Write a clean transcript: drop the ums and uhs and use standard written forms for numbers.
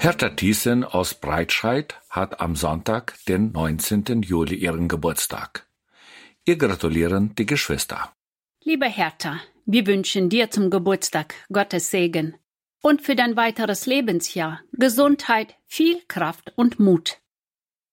Hertha Thiessen aus Breitscheid hat am Sonntag, den 19. Juli, ihren Geburtstag. Ihr gratulieren die Geschwister. Liebe Hertha, wir wünschen dir zum Geburtstag Gottes Segen und für dein weiteres Lebensjahr Gesundheit, viel Kraft und Mut.